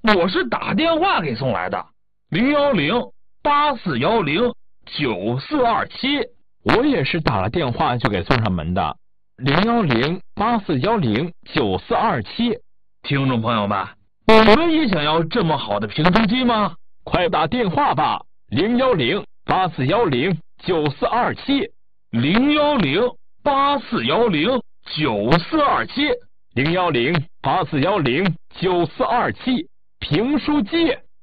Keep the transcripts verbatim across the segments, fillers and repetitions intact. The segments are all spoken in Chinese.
我是打电话给送来的，零幺零八四幺零九四二七。 我也是打了电话就给送上门的，零幺零八四幺零九四二七。 听众朋友们，你们也想要这么好的评书机吗？ 快打电话吧，零幺零八四幺零九四二七， 零幺零八四幺零九四二七， 零幺零八四幺零九四二七。评书机。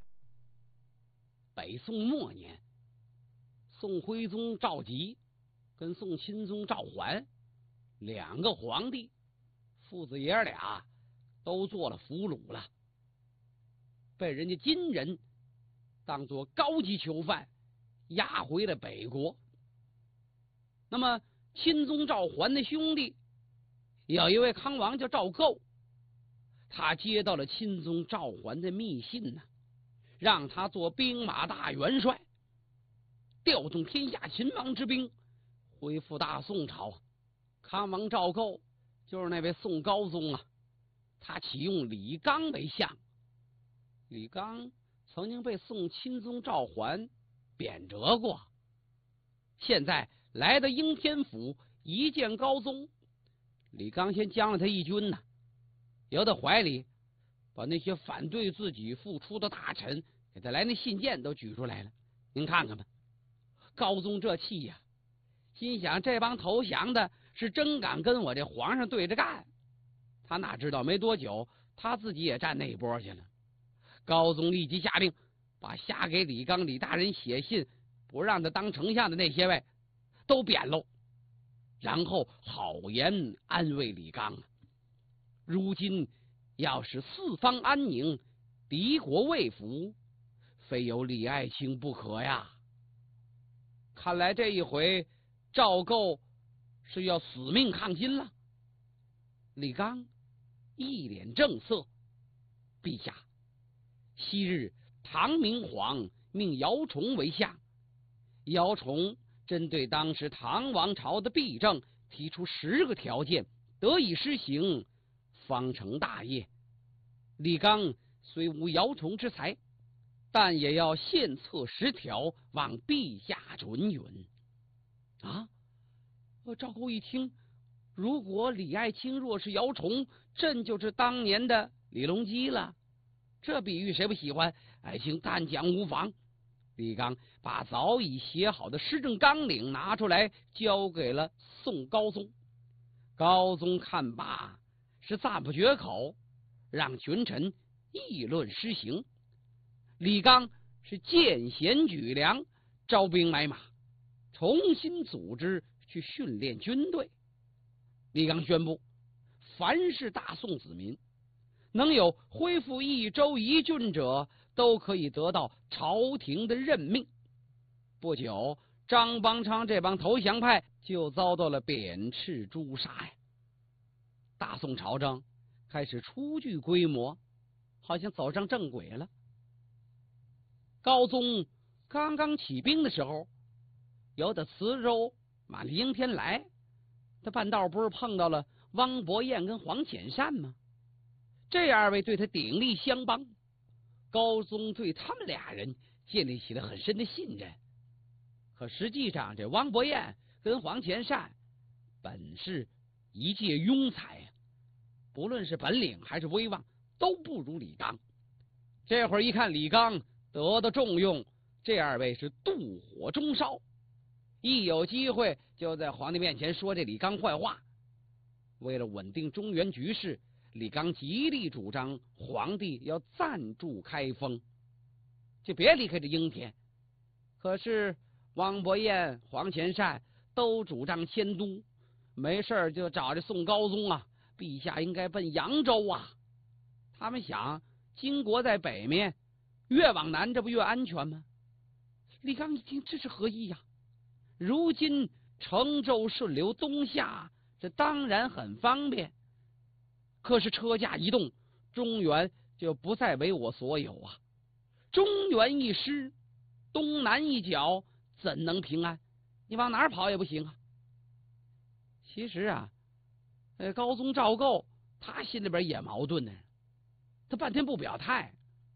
北宋末年，宋徽宗赵佶跟宋钦宗赵桓两个皇帝，父子爷俩都做了俘虏了，被人家金人当作高级囚犯押回了北国。那么钦宗赵桓的兄弟有一位康王叫赵构，他接到了钦宗赵桓的密信呢、啊，让他做兵马大元帅，调动天下秦王之兵，恢复大宋朝。康王赵构就是那位宋高宗啊，他启用李纲为相。李纲曾经被宋钦宗赵桓贬谪过，现在来到应天府一见高宗，李纲先将了他一军呢、啊，由他怀里把那些反对自己复出的大臣给他来那信件都举出来了，您看看吧。高宗这气呀、啊，心想这帮投降的是真敢跟我这皇上对着干，他哪知道没多久他自己也站那一波去了。高宗立即下令把瞎给李纲李大人写信不让他当丞相的那些位都贬喽，然后好言安慰李纲。如今要是四方安宁，敌国未服，非有李爱卿不可呀。看来这一回赵构是要死命抗金了。李纲一脸正色，陛下，昔日唐明皇命姚崇为相，姚崇针对当时唐王朝的弊政提出十个条件，得以施行，方成大业。李纲虽无姚崇之才，但也要献策十条，望陛下准允。啊！赵构一听，如果李爱卿若是姚崇，朕就是当年的李隆基了。这比喻谁不喜欢？爱卿但讲无妨。李纲把早已写好的施政纲领拿出来，交给了宋高宗。高宗看罢是赞不绝口，让群臣议论施行。李纲是见贤举粮，招兵买马，重新组织去训练军队。李纲宣布，凡是大宋子民能有恢复一州一郡者，都可以得到朝廷的任命。不久，张邦昌这帮投降派就遭到了贬斥诛杀呀。大宋朝政开始初具规模，好像走上正轨了。高宗刚刚起兵的时候，由得磁州马应天来，他半道不是碰到了汪伯彦跟黄潜善吗？这二位对他鼎力相帮，高宗对他们俩人建立起了很深的信任。可实际上，这汪伯彦跟黄潜善本是一介庸才啊，不论是本领还是威望，都不如李纲。这会儿一看李纲得到重用，这二位是妒火中烧，一有机会就在皇帝面前说这李纲坏话。为了稳定中原局势，李纲极力主张皇帝要暂住开封，就别离开这应天。可是汪伯彦、黄潜善都主张迁都，没事就找这宋高宗啊，陛下应该奔扬州啊。他们想，金国在北面，越往南这不越安全吗？李纲一听，这是何意呀？如今乘舟顺流东下，这当然很方便。可是车驾一动，中原就不再为我所有啊！中原一失，东南一角怎能平安？你往哪儿跑也不行啊！其实啊，呃，高宗赵构他心里边也矛盾呢，他半天不表态，